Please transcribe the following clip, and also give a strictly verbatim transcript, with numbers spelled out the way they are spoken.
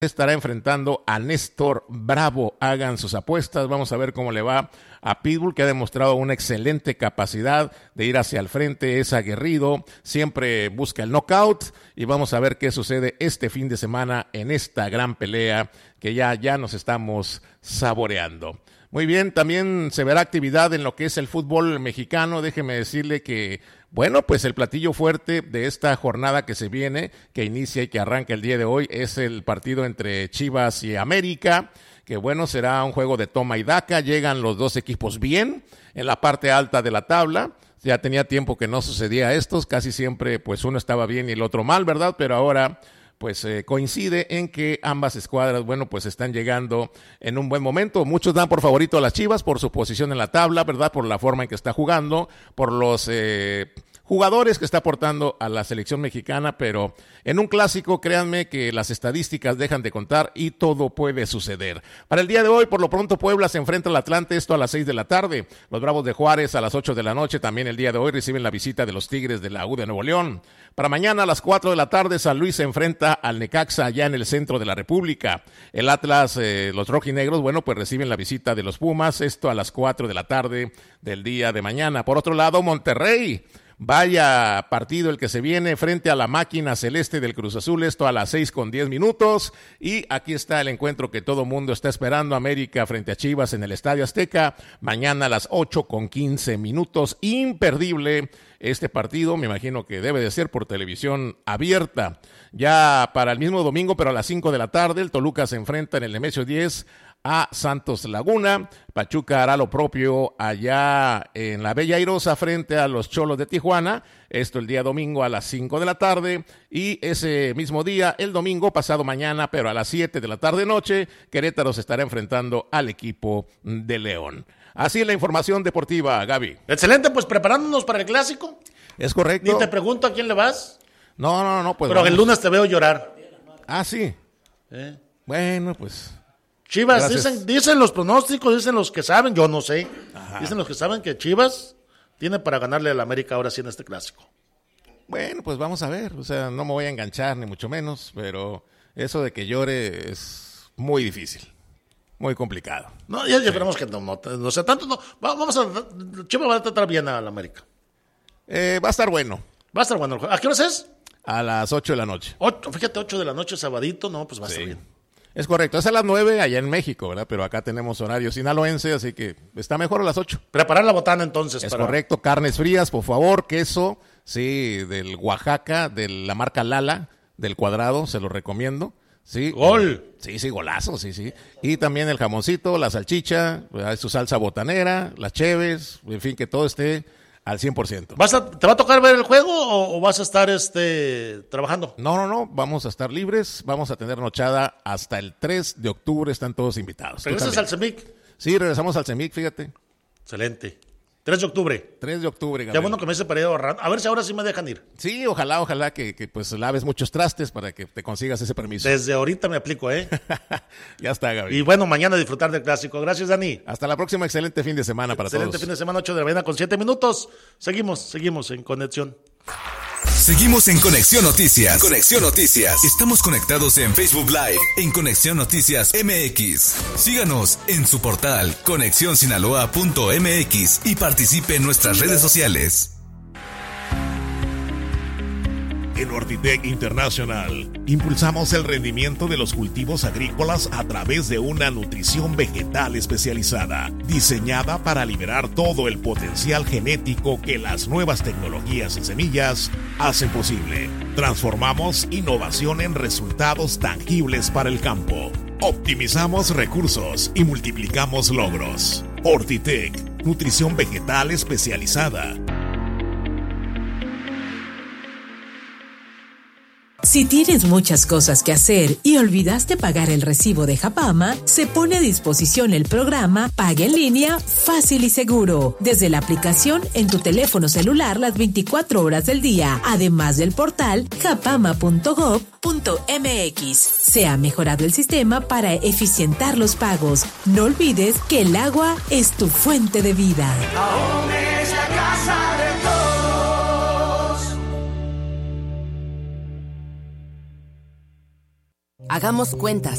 estará enfrentando a Néstor Bravo. Hagan sus apuestas, vamos a ver cómo le va a Pitbull, que ha demostrado una excelente capacidad de ir hacia el frente, es aguerrido, siempre busca el knockout, y vamos a ver qué sucede este fin de semana en esta gran pelea que ya, ya nos estamos saboreando. Muy bien, también se verá actividad en lo que es el fútbol mexicano. Déjeme decirle que, bueno, pues el platillo fuerte de esta jornada que se viene, que inicia y que arranca el día de hoy, es el partido entre Chivas y América, que bueno, será un juego de toma y daca. Llegan los dos equipos bien en la parte alta de la tabla. Ya tenía tiempo que no sucedía esto, casi siempre pues uno estaba bien y el otro mal, ¿verdad? Pero ahora pues eh, coincide en que ambas escuadras, bueno, pues están llegando en un buen momento. Muchos dan por favorito a las Chivas por su posición en la tabla, ¿verdad? Por la forma en que está jugando, por los eh, jugadores que está aportando a la selección mexicana, pero en un clásico, créanme que las estadísticas dejan de contar y todo puede suceder. Para el día de hoy, por lo pronto, Puebla se enfrenta al Atlante, esto a las seis de la tarde. Los Bravos de Juárez a las ocho de la noche, también el día de hoy reciben la visita de los Tigres de la U de Nuevo León. Para mañana a las cuatro de la tarde, San Luis se enfrenta al Necaxa allá en el centro de la República. El Atlas, eh, los rojinegros, bueno, pues reciben la visita de los Pumas, esto a las cuatro de la tarde del día de mañana. Por otro lado, Monterrey, vaya partido el que se viene frente a la máquina celeste del Cruz Azul, esto a las seis con diez minutos, y aquí está el encuentro que todo mundo está esperando, América frente a Chivas en el Estadio Azteca, mañana a las ocho con quince minutos, imperdible este partido, me imagino que debe de ser por televisión abierta. Ya para el mismo domingo, pero a las cinco de la tarde, el Toluca se enfrenta en el Nemesio diez a Santos Laguna. Pachuca hará lo propio allá en la Bella Airosa frente a los Cholos de Tijuana, esto el día domingo a las cinco de la tarde, y ese mismo día, el domingo, pasado mañana, pero a las siete de la tarde noche, Querétaro se estará enfrentando al equipo de León. Así es la información deportiva, Gaby. Excelente, pues preparándonos para el clásico. Es correcto. Ni te pregunto a quién le vas. No, no, no, pues pero vamos. El lunes te veo llorar. Ah, sí. ¿Eh? Bueno, pues Chivas, dicen, dicen los pronósticos, dicen los que saben, yo no sé. Ajá. Dicen los que saben que Chivas tiene para ganarle al América ahora sí en este clásico. Bueno, pues vamos a ver, o sea, no me voy a enganchar ni mucho menos, pero eso de que llore es muy difícil, muy complicado. No, ya, ya sí. Esperamos que no, no, no sea tanto, no. Vamos a, Chivas va a tratar bien al América. Eh, va a estar bueno. Va a estar bueno. ¿A qué horas es? A las ocho de la noche. Ocho, fíjate, ocho de la noche, sabadito, no, pues va a sí. estar bien. Es correcto, es a las nueve allá en México, ¿verdad? Pero acá tenemos horario sinaloense, así que está mejor a las ocho. Preparar la botana entonces. Es para... correcto, carnes frías, por favor, queso, sí, del Oaxaca, de la marca Lala, del Cuadrado, se lo recomiendo. Sí, gol. Eh, sí, sí, golazo, sí, sí. Y también el jamoncito, la salchicha, su salsa botanera, las cheves, en fin, que todo esté al cien por ciento. ¿Vas a, ¿Te va a tocar ver el juego o, o vas a estar este trabajando? No, no, no, vamos a estar libres, vamos a tener nochada hasta el tres de octubre, están todos invitados. ¿Regresas al CEMIC? Sí, regresamos al CEMIC, fíjate. Excelente. tres de octubre. tres de octubre, Gabriel. Ya bueno que me hice para ir ahorrando. A ver si ahora sí me dejan ir. Sí, ojalá, ojalá que, que pues laves muchos trastes para que te consigas ese permiso. Desde ahorita me aplico, ¿eh? Ya está, Gabriel. Y bueno, mañana disfrutar del clásico. Gracias, Dani. Hasta la próxima, excelente fin de semana para excelente todos. Excelente fin de semana, ocho de la mañana con siete minutos. Seguimos, seguimos en conexión. Seguimos en Conexión Noticias. Conexión Noticias. Estamos conectados en Facebook Live, en Conexión Noticias M X. Síganos en su portal conexión sinaloa punto m x y participe en nuestras redes sociales. En Ortitec International impulsamos el rendimiento de los cultivos agrícolas a través de una nutrición vegetal especializada, diseñada para liberar todo el potencial genético que las nuevas tecnologías y semillas hacen posible. Transformamos innovación en resultados tangibles para el campo. Optimizamos recursos y multiplicamos logros. Ortitec, nutrición vegetal especializada. Si tienes muchas cosas que hacer y olvidaste pagar el recibo de Japama, se pone a disposición el programa Paga en Línea Fácil y Seguro, desde la aplicación en tu teléfono celular las veinticuatro horas del día, además del portal japama punto gob punto m x. Se ha mejorado el sistema para eficientar los pagos. No olvides que el agua es tu fuente de vida. Aún es la casa de todos. Hagamos cuentas.